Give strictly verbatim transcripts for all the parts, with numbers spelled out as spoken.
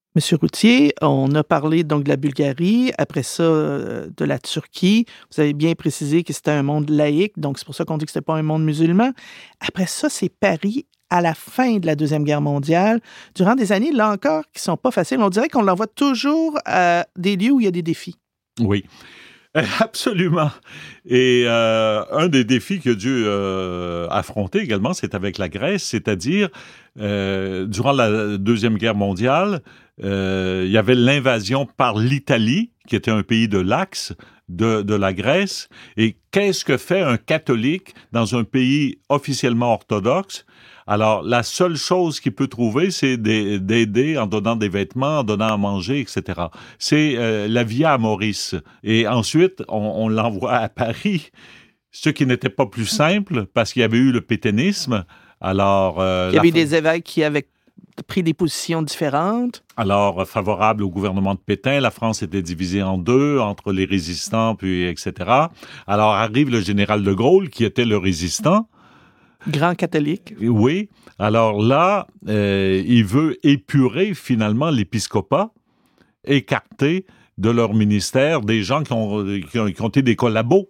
Monsieur Routier, on a parlé donc de la Bulgarie, après ça, euh, de la Turquie. Vous avez bien précisé que c'était un monde laïque, donc c'est pour ça qu'on dit que c'était pas un monde musulman. Après ça, c'est Paris à la fin de la Deuxième Guerre mondiale, durant des années, là encore, qui sont pas faciles. On dirait qu'on l'envoie toujours à des lieux où il y a des défis. Oui. Absolument. Et euh, un des défis qu'il a dû euh, affronter également, c'est avec la Grèce, c'est-à-dire, euh, durant la Deuxième Guerre mondiale, euh, il y avait l'invasion par l'Italie, qui était un pays de l'Axe, de, de la Grèce. Et qu'est-ce que fait un catholique dans un pays officiellement orthodoxe? Alors, la seule chose qu'il peut trouver, c'est d'aider en donnant des vêtements, en donnant à manger, et cetera. C'est euh, la Via Amoris. Et ensuite, on, on l'envoie à Paris, ce qui n'était pas plus simple, parce qu'il y avait eu le pétainisme. Alors, euh, il y avait la... des évêques qui avaient pris des positions différentes. Alors, favorable au gouvernement de Pétain, la France était divisée en deux, entre les résistants, puis et cetera. Alors, arrive le général de Gaulle, qui était le résistant, grand catholique. Oui. Alors là, euh, il veut épurer finalement l'épiscopat, écarter de leur ministère des gens qui ont, qui ont, qui ont été des collabos.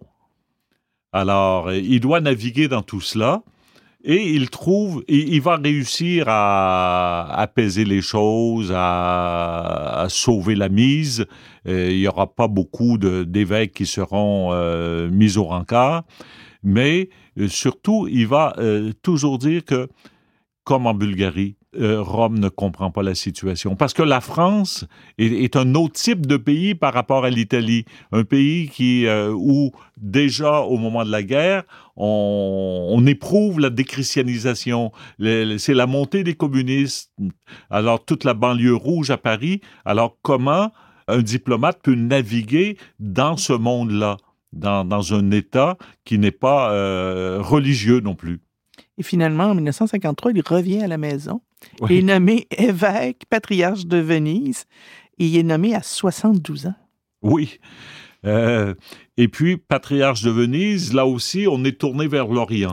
Alors, il doit naviguer dans tout cela et il trouve, il, il va réussir à, à apaiser les choses, à, à sauver la mise. Euh, il n'y aura pas beaucoup de, d'évêques qui seront euh, mis au rencard. Mais euh, surtout, il va euh, toujours dire que, comme en Bulgarie, euh, Rome ne comprend pas la situation. Parce que la France est, est un autre type de pays par rapport à l'Italie. Un pays qui, euh, où, déjà, au moment de la guerre, on, on éprouve la déchristianisation. Le, c'est la montée des communistes. Alors, toute la banlieue rouge à Paris. Alors, comment un diplomate peut naviguer dans ce monde-là? Dans, dans un État qui n'est pas euh, religieux non plus. Et finalement, en dix-neuf cent cinquante-trois, il revient à la maison. Oui. Il est nommé évêque, patriarche de Venise, et il est nommé à soixante-douze ans. Oui. Euh, et puis, patriarche de Venise, là aussi, on est tourné vers l'Orient.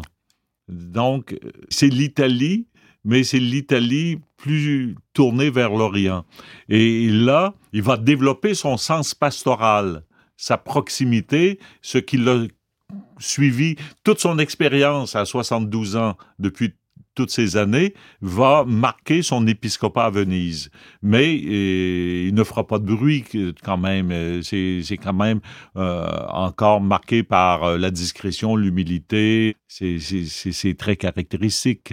Donc, c'est l'Italie, mais c'est l'Italie plus tournée vers l'Orient. Et là, il va développer son sens pastoral, sa proximité, ce qui l'a suivi, toute son expérience à soixante-douze ans depuis toutes ces années, va marquer son épiscopat à Venise. Mais euh, il ne fera pas de bruit quand même. C'est, c'est quand même euh, encore marqué par euh, la discrétion, l'humilité. C'est, c'est, c'est, c'est très caractéristique.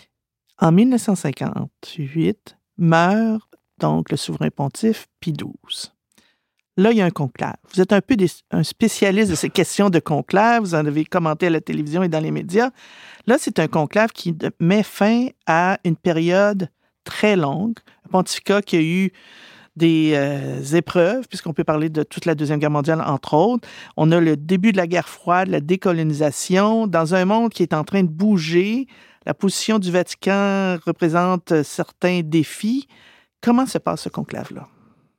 En dix-neuf cent cinquante-huit, meurt donc le souverain pontife Pie douze. Là, il y a un conclave. Vous êtes un peu des, un spécialiste de ces questions de conclave. Vous en avez commenté à la télévision et dans les médias. Là, c'est un conclave qui met fin à une période très longue. Un pontificat qui a eu des euh, épreuves, puisqu'on peut parler de toute la Deuxième Guerre mondiale, entre autres. On a le début de la guerre froide, la décolonisation, dans un monde qui est en train de bouger. La position du Vatican représente certains défis. Comment se passe ce conclave-là?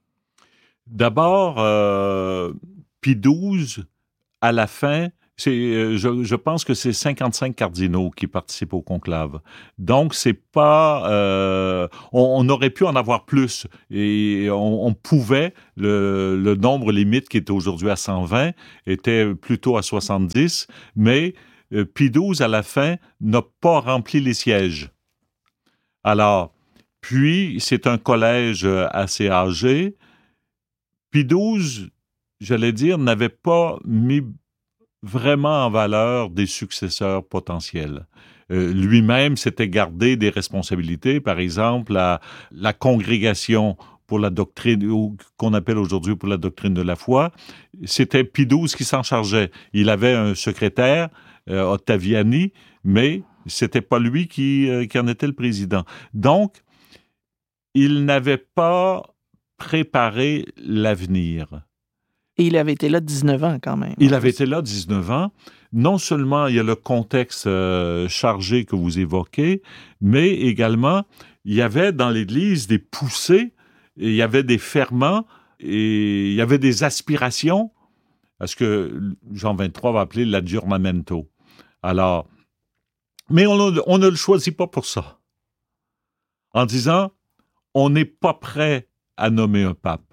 D'abord, euh, Pie douze, à la fin, c'est, je, je pense que c'est cinquante-cinq cardinaux qui participent au conclave. Donc, c'est pas... Euh, on, on aurait pu en avoir plus. Et on, on pouvait, le, le nombre limite qui est aujourd'hui à cent vingt était plutôt à soixante-dix, mais euh, Pie douze, à la fin, n'a pas rempli les sièges. Alors, puis, c'est un collège assez âgé. Pie douze, j'allais dire, n'avait pas mis vraiment en valeur des successeurs potentiels. Euh, lui-même s'était gardé des responsabilités, par exemple, la, la congrégation pour la doctrine, ou qu'on appelle aujourd'hui pour la doctrine de la foi, c'était Pie douze qui s'en chargeait. Il avait un secrétaire, euh, Ottaviani, mais c'était pas lui qui, euh, qui en était le président. Donc, il n'avait pas préparer l'avenir. Et il avait été là dix-neuf ans quand même. Il avait été là dix-neuf ans. Non seulement il y a le contexte euh, chargé que vous évoquez, mais également il y avait dans l'Église des poussées, et il y avait des ferments, et il y avait des aspirations à ce que Jean vingt-trois va appeler l'aggiornamento. Alors, mais on, on ne le choisit pas pour ça. En disant, on n'est pas prêt à nommer un pape.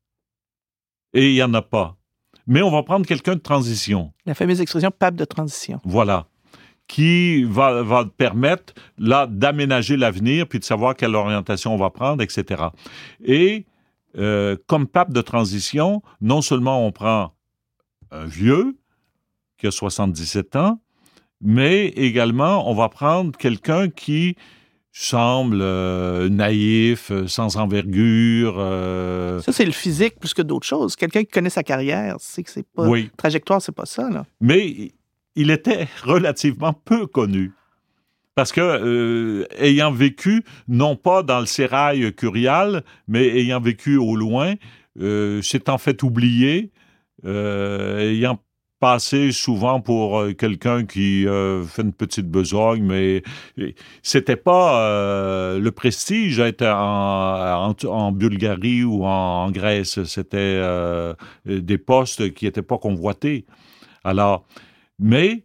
Et il n'y en a pas. Mais on va prendre quelqu'un de transition. La fameuse expression pape de transition. Voilà. Qui va, va permettre, là, d'aménager l'avenir, puis de savoir quelle orientation on va prendre, et cetera. Et euh, comme pape de transition, non seulement on prend un vieux, qui a soixante-dix-sept ans, mais également, on va prendre quelqu'un qui semble euh, naïf, sans envergure. Euh... Ça, c'est le physique plus que d'autres choses. Quelqu'un qui connaît sa carrière, c'est que c'est pas... Oui. Trajectoire, c'est pas ça, là. Mais il était relativement peu connu. Parce que, euh, ayant vécu, non pas dans le sérail curial, mais ayant vécu au loin, euh, s'étant fait oublier, euh, ayant passé souvent pour euh, quelqu'un qui euh, fait une petite besogne, mais c'était pas euh, le prestige d'être en, en, en Bulgarie ou en, en Grèce. C'était euh, des postes qui n'étaient pas convoités. Alors, mais,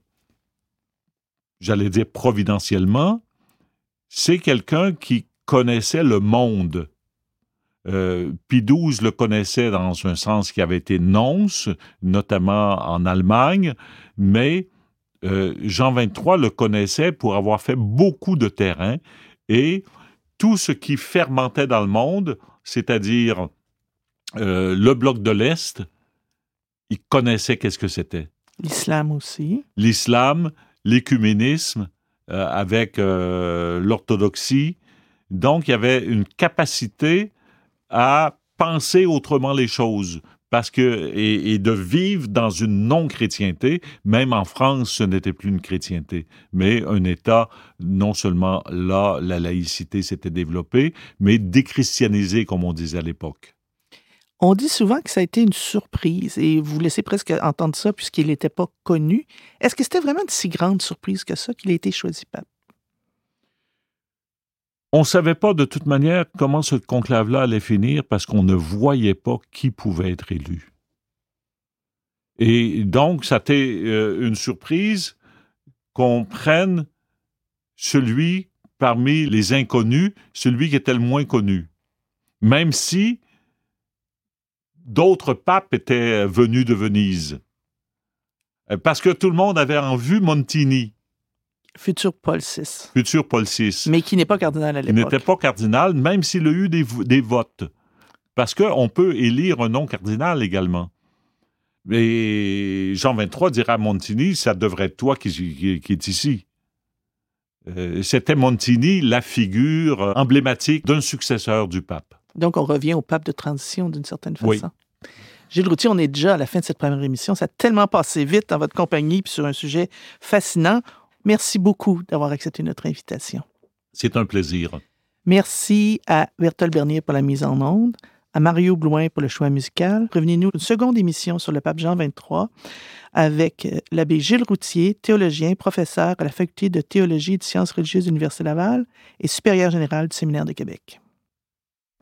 j'allais dire providentiellement, c'est quelqu'un qui connaissait le monde. Euh, Pie douze le connaissait dans un sens qui avait été nonce, notamment en Allemagne, mais euh, Jean vingt-trois le connaissait pour avoir fait beaucoup de terrain et tout ce qui fermentait dans le monde, c'est-à-dire euh, le bloc de l'Est, il connaissait qu'est-ce que c'était. L'islam aussi. L'islam, l'écuménisme euh, avec euh, l'orthodoxie. Donc, il y avait une capacité à penser autrement les choses parce que, et, et de vivre dans une non-chrétienté. Même en France, ce n'était plus une chrétienté, mais un État, non seulement là, la laïcité s'était développée, mais déchristianisé, comme on disait à l'époque. On dit souvent que ça a été une surprise, et vous laissez presque entendre ça puisqu'il n'était pas connu. Est-ce que c'était vraiment une si grande surprise que ça qu'il a été choisi pape? On ne savait pas de toute manière comment ce conclave-là allait finir parce qu'on ne voyait pas qui pouvait être élu. Et donc, ça a été euh, une surprise qu'on prenne celui parmi les inconnus, celui qui était le moins connu. Même si d'autres papes étaient venus de Venise. Parce que tout le monde avait en vue Montini. Futur Paul six. Futur Paul six. Mais qui n'est pas cardinal à l'époque. Il n'était pas cardinal, même s'il a eu des, des votes. Parce qu'on peut élire un non-cardinal également. Mais Jean vingt-trois dira à Montini, ça devrait être toi qui, qui, qui est ici. Euh, c'était Montini la figure emblématique d'un successeur du pape. Donc, on revient au pape de transition d'une certaine façon. Oui. Gilles Routhier, on est déjà à la fin de cette première émission. Ça a tellement passé vite en votre compagnie puis sur un sujet fascinant. Merci beaucoup d'avoir accepté notre invitation. C'est un plaisir. Merci à Berthold Bernier pour la mise en onde, à Mario Blouin pour le choix musical. Revenez-nous une seconde émission sur le pape Jean vingt-trois avec l'abbé Gilles Routhier, théologien, professeur à la faculté de théologie et de sciences religieuses de l'Université Laval et supérieur général du Séminaire de Québec.